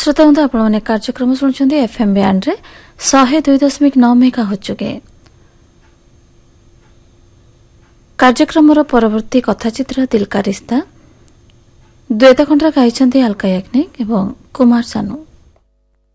श्रोताबंधु आपण कार्यक्रम शुणुंट FM band रे 102.9 मेगाहर्ट्ज जोगे कार्यक्रम परवर्ती कथाचित्र दिल का रिश्ता द्वैत खंड गायिछन्ति अलका याग्निक एवं कुमार सानू।